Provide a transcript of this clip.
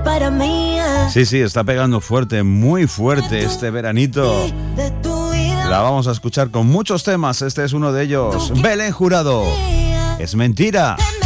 para mí. Sí, está pegando fuerte, muy fuerte este veranito. La vamos a escuchar con muchos temas. Este es uno de ellos. Belén Jurado. Es mentira.